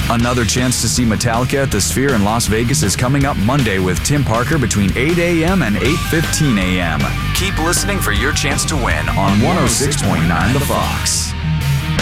Another chance to see Metallica at the Sphere in Las Vegas is coming up Monday with Tim Parker between 8 a.m. and 8:15 a.m. Keep listening for your chance to win on 106.9 The Fox.